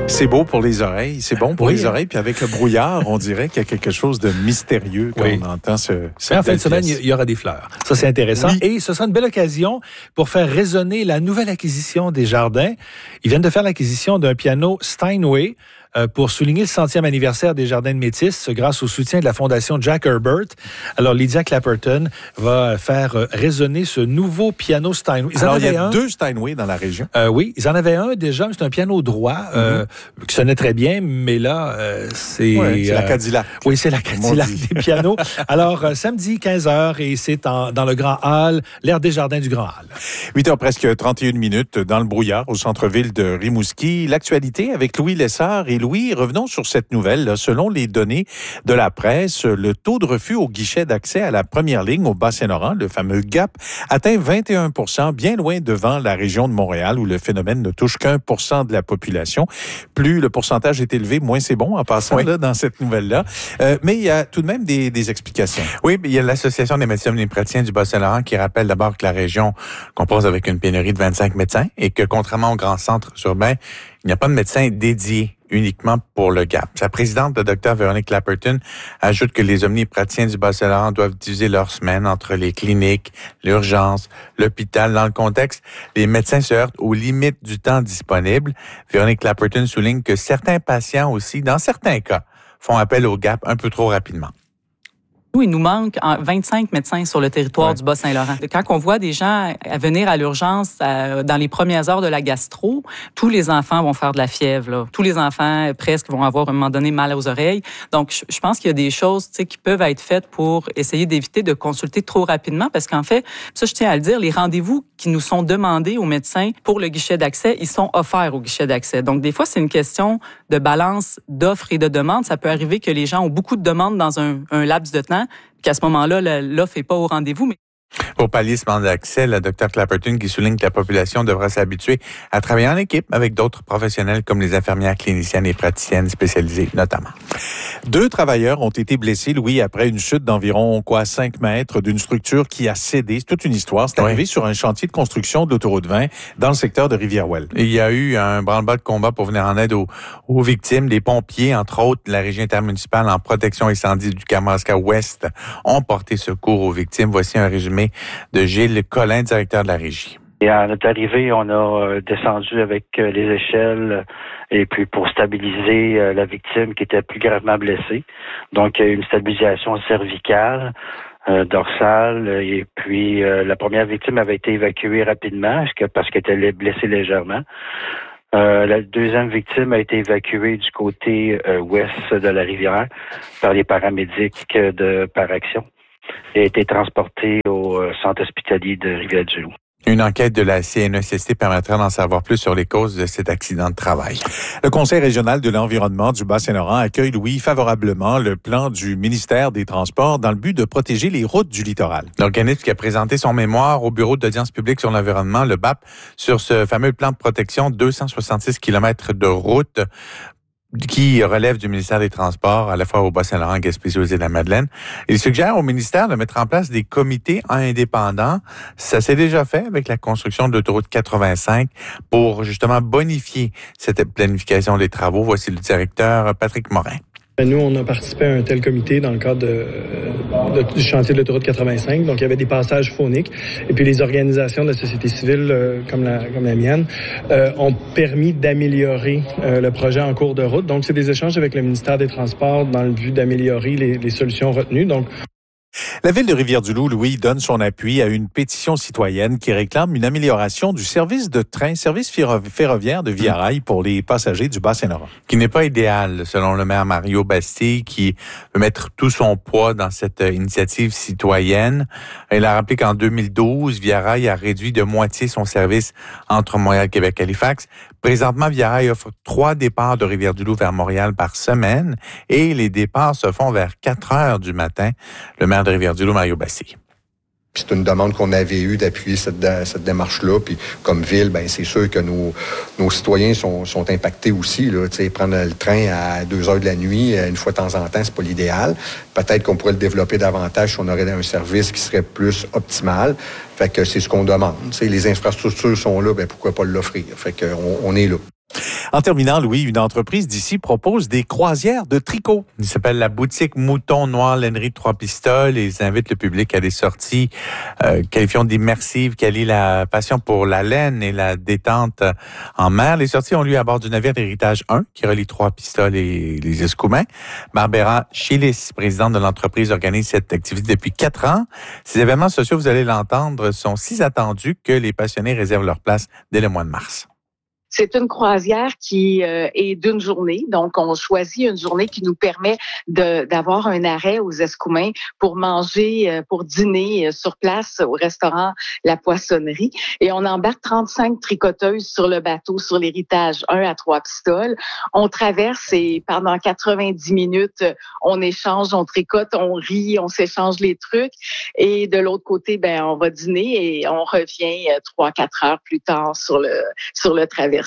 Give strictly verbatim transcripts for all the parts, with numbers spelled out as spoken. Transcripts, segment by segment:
C'est beau pour les oreilles, c'est bon pour oui. les oreilles. Puis avec le brouillard, on dirait qu'il y a quelque chose de mystérieux quand oui. on entend ce. Mais en fin de semaine, il y aura des fleurs. Ça, c'est intéressant. Oui. Et ce sera une belle occasion pour faire résonner la nouvelle acquisition des Jardins. Ils viennent de faire l'acquisition d'un piano Steinway pour souligner le centième anniversaire des Jardins de Métis grâce au soutien de la Fondation Jack Herbert. Alors, Lydia Clapperton va faire résonner ce nouveau piano Steinway. Ils Alors, en il y a un. deux Steinway dans la région. Euh, oui, ils en avaient un déjà, mais c'est un piano droit mm-hmm. euh, qui sonnait très bien, mais là, euh, c'est... Ouais, c'est euh, la Cadillac. Oui, c'est la Cadillac des pianos. Alors, euh, samedi, quinze heures, et c'est en, dans le Grand Hall, l'aire des Jardins du Grand Hall. huit heures presque trente et une minutes dans le brouillard au centre-ville de Rimouski. L'actualité avec Louis Lessard. Et Louis, revenons sur cette nouvelle. Là. Selon les données de la presse, le taux de refus au guichet d'accès à la première ligne au Bas-Saint-Laurent, le fameux G A P, atteint vingt et un pour cent, bien loin devant la région de Montréal où le phénomène ne touche qu'un pour cent de la population. Plus le pourcentage est élevé, moins c'est bon en passant oui. là, dans cette nouvelle-là. Euh, mais il y a tout de même des, des explications. Oui, il y a l'Association des médecins omnipraticiens du Bas-Saint-Laurent qui rappelle d'abord que la région compose avec une pénurie de vingt-cinq médecins et que contrairement aux grands centres urbains, il n'y a pas de médecins dédiés uniquement pour le G A P. Sa présidente, le docteur Véronique Clapperton, ajoute que les omnipraticiens du Bas-Saint-Laurent doivent diviser leur semaine entre les cliniques, l'urgence, l'hôpital. Dans le contexte, les médecins se heurtent aux limites du temps disponible. Véronique Clapperton souligne que certains patients aussi, dans certains cas, font appel au G A P un peu trop rapidement. Il nous manque vingt-cinq médecins sur le territoire ouais. du Bas-Saint-Laurent. Quand on voit des gens venir à l'urgence euh, dans les premières heures de la gastro, tous les enfants vont faire de la fièvre. Là. Tous les enfants, presque, vont avoir à un moment donné mal aux oreilles. Donc, je, je pense qu'il y a des choses qui peuvent être faites pour essayer d'éviter de consulter trop rapidement parce qu'en fait, ça, je tiens à le dire, les rendez-vous qui nous sont demandés aux médecins pour le guichet d'accès, ils sont offerts au guichet d'accès. Donc, des fois, c'est une question de balance d'offres et de demandes. Ça peut arriver que les gens ont beaucoup de demandes dans un, un laps de temps, qu'à ce moment-là, l'offre n'est pas au rendez-vous. Mais... Pour pallier ce manque d'accès, le docteur Clapperton qui souligne que la population devra s'habituer à travailler en équipe avec d'autres professionnels comme les infirmières cliniciennes et praticiennes spécialisées notamment. Deux travailleurs ont été blessés, Louis, après une chute d'environ quoi cinq mètres d'une structure qui a cédé. C'est toute une histoire. C'est oui. arrivé sur un chantier de construction de l'autoroute vingt dans le secteur de Rivière-Ouelle. Il y a eu un branle-bas de combat pour venir en aide aux, aux victimes. Les pompiers, entre autres, la régie intermunicipale en protection incendie du Kamouraska-Ouest ont porté secours aux victimes. Voici un résumé de Gilles Collin, directeur de la régie. Et à notre arrivée, on a descendu avec les échelles et puis pour stabiliser la victime qui était plus gravement blessée. Donc, une stabilisation cervicale, euh, dorsale, et puis euh, la première victime avait été évacuée rapidement parce qu'elle était blessée légèrement. Euh, la deuxième victime a été évacuée du côté euh, ouest de la rivière par les paramédics de Paraction et a été transportée au centre hospitalier de Rivière-du-Loup. Une enquête de la C N E S S T permettra d'en savoir plus sur les causes de cet accident de travail. Le Conseil régional de l'environnement du Bas-Saint-Laurent accueille, Louis, favorablement le plan du ministère des Transports dans le but de protéger les routes du littoral. L'organisme qui a présenté son mémoire au Bureau d'audience publique sur l'environnement, le B A P, sur ce fameux plan de protection, deux cent soixante-six kilomètres de route qui relève du ministère des Transports, à la fois au Bas-Saint-Laurent, Gaspésie, aux Îles-de-la-Madeleine. Il suggère au ministère de mettre en place des comités indépendants. Ça s'est déjà fait avec la construction de l'autoroute quatre-vingt-cinq pour justement bonifier cette planification des travaux. Voici le directeur Patrick Morin. Nous, on a participé à un tel comité dans le cadre de, de, du chantier de l'autoroute quatre-vingt-cinq. Donc, il y avait des passages phoniques. Et puis, les organisations de la société civile, euh, comme, la, comme la mienne, euh, ont permis d'améliorer euh, le projet en cours de route. Donc, c'est des échanges avec le ministère des Transports dans le but d'améliorer les, les solutions retenues. Donc, la Ville de Rivière-du-Loup, Louis, donne son appui à une pétition citoyenne qui réclame une amélioration du service de train, service ferroviaire de Via Rail pour les passagers du Bas-Saint-Laurent. Qui n'est pas idéal, selon le maire Mario Bastille, qui veut mettre tout son poids dans cette initiative citoyenne. Il a rappelé qu'en deux mille douze, Via Rail a réduit de moitié son service entre Montréal, Québec et Halifax. Présentement, Via Rail offre trois départs de Rivière-du-Loup vers Montréal par semaine et les départs se font vers quatre heures du matin. Le maire de Rivière-du-Loup, Mario Bastille. C'est une demande qu'on avait eue d'appuyer cette, cette démarche-là. Puis comme ville, ben c'est sûr que nos, nos citoyens sont, sont impactés aussi. Là. Tu sais, prendre le train à deux heures de la nuit, une fois de temps en temps, c'est pas l'idéal. Peut-être qu'on pourrait le développer davantage si on aurait un service qui serait plus optimal. Fait que c'est ce qu'on demande. Tu sais, les infrastructures sont là, ben pourquoi pas l'offrir? Fait que on, on est là. En terminant, Louis, une entreprise d'ici propose des croisières de tricot. Il s'appelle la boutique Mouton Noir Lainerie de Trois-Pistoles et ils invitent le public à des sorties euh, qualifions d'immersives qui allient la passion pour la laine et la détente en mer. Les sorties ont lieu à bord du navire d'Héritage un qui relie Trois-Pistoles et les Escoumins. Barbara Chilis, présidente de l'entreprise, organise cette activité depuis quatre ans. Ces événements sociaux, vous allez l'entendre, sont si attendus que les passionnés réservent leur place dès le mois de mars. C'est une croisière qui euh, est d'une journée. Donc, on choisit une journée qui nous permet de, d'avoir un arrêt aux Escoumins pour manger, euh, pour dîner euh, sur place au restaurant La Poissonnerie. Et on embarque trente-cinq tricoteuses sur le bateau, sur l'Héritage un à Trois-Pistoles. On traverse et pendant quatre-vingt-dix minutes, on échange, on tricote, on rit, on s'échange les trucs. Et de l'autre côté, ben, on va dîner et on revient trois, quatre heures plus tard sur le, sur le traversier.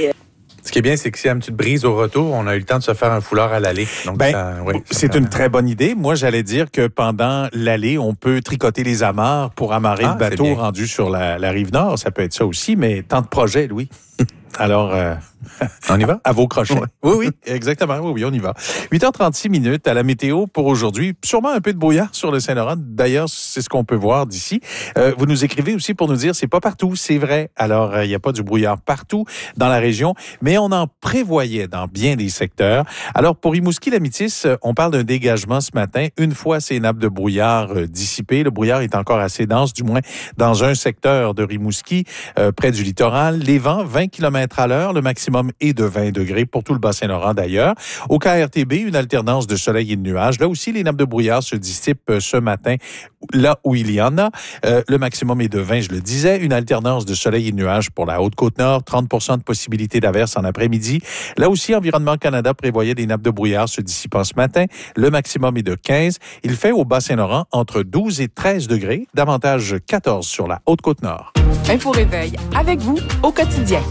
Ce qui est bien, c'est que s'il y a une petite brise au retour, on a eu le temps de se faire un foulard à l'aller. Donc, ben, ça, oui, c'est une très bonne idée. Moi, j'allais dire que pendant l'aller, on peut tricoter les amarres pour amarrer ah, le bateau rendu sur la, la rive nord. Ça peut être ça aussi, mais tant de projets, Louis. Alors, euh, on y va? À vos crochets. Ouais. Oui, oui, exactement. Oui, oui, on y va. huit heures trente-six minutes à la météo pour aujourd'hui. Sûrement un peu de brouillard sur le Saint-Laurent. D'ailleurs, c'est ce qu'on peut voir d'ici. Euh, vous nous écrivez aussi pour nous dire c'est pas partout, c'est vrai. Alors, il euh, n'y a pas du brouillard partout dans la région, mais on en prévoyait dans bien des secteurs. Alors, pour Rimouski-la-Métis, on parle d'un dégagement ce matin. Une fois ces nappes de brouillard euh, dissipées, le brouillard est encore assez dense, du moins dans un secteur de Rimouski, euh, près du littoral. Les vents, vingt kilomètres à l'heure. Le maximum est de vingt degrés pour tout le Bas-Saint-Laurent d'ailleurs. Au K R T B, une alternance de soleil et de nuages. Là aussi, les nappes de brouillard se dissipent ce matin là où il y en a. Euh, le maximum est de vingt, je le disais. Une alternance de soleil et de nuages pour la Haute-Côte-Nord. trente pour cent de possibilité d'averse en après-midi. Là aussi, Environnement Canada prévoyait des nappes de brouillard se dissipant ce matin. Le maximum est de quinze. Il fait au Bas-Saint-Laurent entre douze et treize degrés. Davantage quatorze sur la Haute-Côte-Nord. Info Réveil avec vous au quotidien.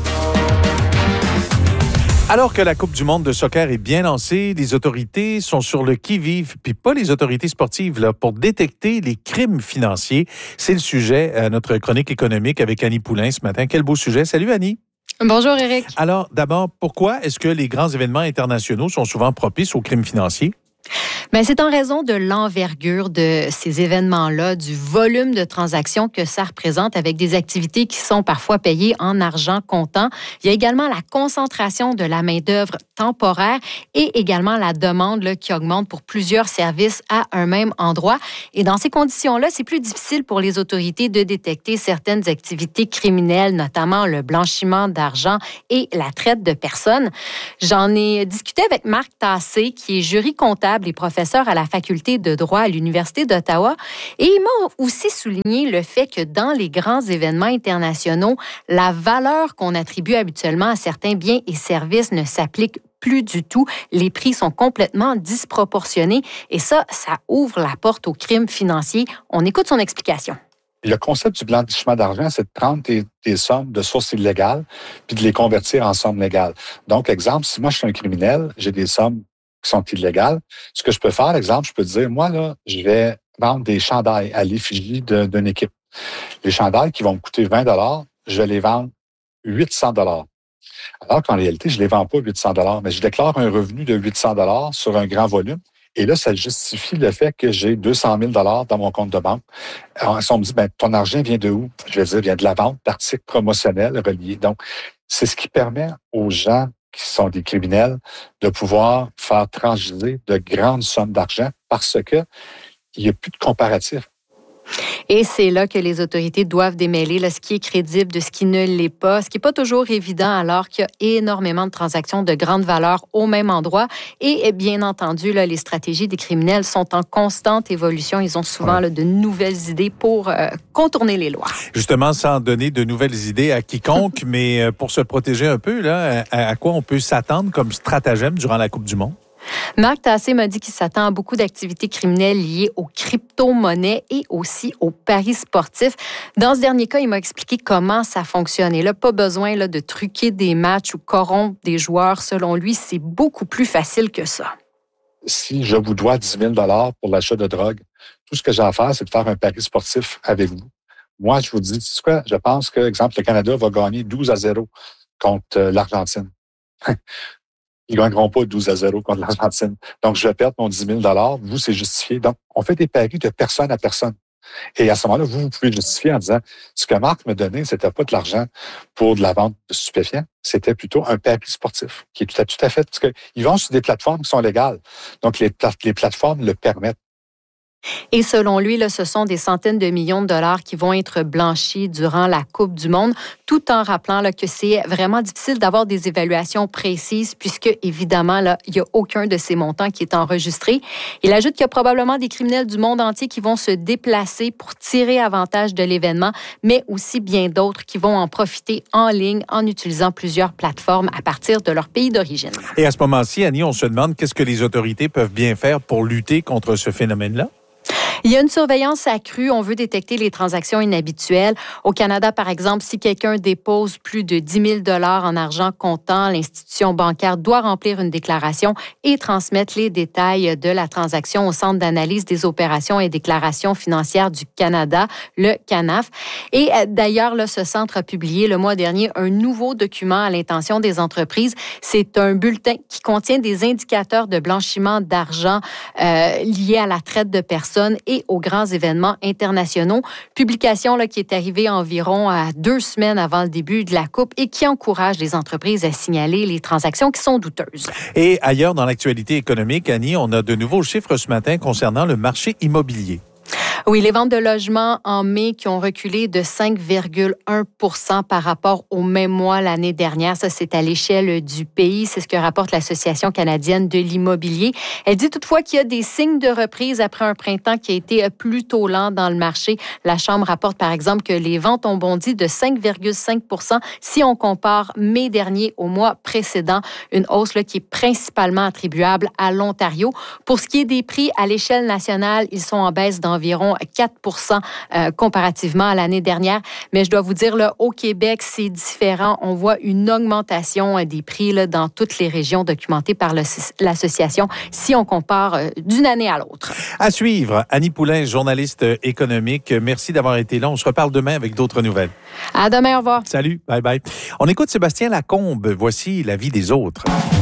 Alors que la Coupe du monde de soccer est bien lancée, les autorités sont sur le qui-vive, puis pas les autorités sportives, là, pour détecter les crimes financiers. C'est le sujet à notre chronique économique avec Annie Poulain ce matin. Quel beau sujet. Salut Annie. Bonjour Éric. Alors d'abord, pourquoi est-ce que les grands événements internationaux sont souvent propices aux crimes financiers? Bien, c'est en raison de l'envergure de ces événements-là, du volume de transactions que ça représente avec des activités qui sont parfois payées en argent comptant. Il y a également la concentration de la main-d'œuvre temporaire et également la demande là, qui augmente pour plusieurs services à un même endroit. Et dans ces conditions-là, c'est plus difficile pour les autorités de détecter certaines activités criminelles, notamment le blanchiment d'argent et la traite de personnes. J'en ai discuté avec Marc Tassé, qui est jury comptable et professeur à la faculté de droit à l'Université d'Ottawa. Et il m'a aussi souligné le fait que dans les grands événements internationaux, la valeur qu'on attribue habituellement à certains biens et services ne s'applique plus du tout. Les prix sont complètement disproportionnés et ça, ça ouvre la porte aux crimes financiers. On écoute son explication. Le concept du blanchiment d'argent, c'est de prendre tes, tes sommes de sources illégales puis de les convertir en sommes légales. Donc, exemple, si moi je suis un criminel, j'ai des sommes qui sont illégales. Ce que je peux faire, exemple, je peux dire, moi, là, je vais vendre des chandails à l'effigie de, d'une équipe. Les chandails qui vont me coûter vingt dollars, je vais les vendre huit cents dollars. Alors qu'en réalité, je ne les vends pas huit cents dollars, mais je déclare un revenu de huit cents dollars sur un grand volume. Et là, ça justifie le fait que j'ai deux cent mille dollars dans mon compte de banque. Alors, si on me dit, ben, ton argent vient de où? Je vais dire, vient de la vente d'articles promotionnels reliés. Donc, c'est ce qui permet aux gens qui sont des criminels, de pouvoir faire transiger de grandes sommes d'argent parce que il n'y a plus de comparatif. Et c'est là que les autorités doivent démêler là, ce qui est crédible de ce qui ne l'est pas, ce qui n'est pas toujours évident alors qu'il y a énormément de transactions de grande valeur au même endroit. Et bien entendu, là, les stratégies des criminels sont en constante évolution. Ils ont souvent ouais. là, de nouvelles idées pour euh, contourner les lois. Justement, sans donner de nouvelles idées à quiconque, mais pour se protéger un peu, là, à, à quoi on peut s'attendre comme stratagème durant la Coupe du monde? Marc Tassé m'a dit qu'il s'attend à beaucoup d'activités criminelles liées aux crypto-monnaies et aussi aux paris sportifs. Dans ce dernier cas, il m'a expliqué comment ça fonctionne. Et là, pas besoin là, de truquer des matchs ou corrompre des joueurs. Selon lui, c'est beaucoup plus facile que ça. Si je vous dois dix mille dollars pour l'achat de drogue, tout ce que j'ai à faire, c'est de faire un pari sportif avec vous. Moi, je vous dis, tu sais quoi, je pense que, exemple, le Canada va gagner douze à zéro contre l'Argentine. Ils ne gagneront pas douze à zéro contre l'Argentine. Donc, je vais perdre mon dix mille dollars. Vous, c'est justifié. Donc, on fait des paris de personne à personne. Et à ce moment-là, vous, vous pouvez justifier en disant, ce que Marc me donnait, c'était pas de l'argent pour de la vente de stupéfiants, c'était plutôt un pari sportif, qui est tout à, tout à fait, parce qu'ils vont sur des plateformes qui sont légales. Donc, les, les plateformes le permettent. Et selon lui, là, ce sont des centaines de millions de dollars qui vont être blanchis durant la Coupe du monde, tout en rappelant là, que c'est vraiment difficile d'avoir des évaluations précises puisque, évidemment, là, il n'y a aucun de ces montants qui est enregistré. Il ajoute qu'il y a probablement des criminels du monde entier qui vont se déplacer pour tirer avantage de l'événement, mais aussi bien d'autres qui vont en profiter en ligne en utilisant plusieurs plateformes à partir de leur pays d'origine. Et à ce moment-ci, Annie, on se demande qu'est-ce que les autorités peuvent bien faire pour lutter contre ce phénomène-là? Il y a une surveillance accrue. On veut détecter les transactions inhabituelles. Au Canada, par exemple, si quelqu'un dépose plus de dix mille dollars en argent comptant, l'institution bancaire doit remplir une déclaration et transmettre les détails de la transaction au Centre d'analyse des opérations et déclarations financières du Canada, le CANAF. Et d'ailleurs, là, ce centre a publié le mois dernier un nouveau document à l'intention des entreprises. C'est un bulletin qui contient des indicateurs de blanchiment d'argent euh, liés à la traite de personnes et aux grands événements internationaux. Publication là, qui est arrivée environ à deux semaines avant le début de la Coupe et qui encourage les entreprises à signaler les transactions qui sont douteuses. Et ailleurs, dans l'actualité économique, Annie, on a de nouveaux chiffres ce matin concernant le marché immobilier. Oui, les ventes de logements en mai qui ont reculé de cinq virgule un pour cent par rapport au même mois l'année dernière. Ça, c'est à l'échelle du pays. C'est ce que rapporte l'Association canadienne de l'immobilier. Elle dit toutefois qu'il y a des signes de reprise après un printemps qui a été plutôt lent dans le marché. La Chambre rapporte, par exemple, que les ventes ont bondi de cinq virgule cinq pour cent si on compare mai dernier au mois précédent. Une hausse là, qui est principalement attribuable à l'Ontario. Pour ce qui est des prix à l'échelle nationale, ils sont en baisse d'environ quatre pour cent euh, comparativement à l'année dernière. Mais je dois vous dire, là, au Québec, c'est différent. On voit une augmentation euh, des prix là, dans toutes les régions documentées par le, l'association si on compare euh, d'une année à l'autre. À suivre, Annie Poulain, journaliste économique. Merci d'avoir été là. On se reparle demain avec d'autres nouvelles. À demain, au revoir. Salut, bye bye. On écoute Sébastien Lacombe. Voici La vie des autres.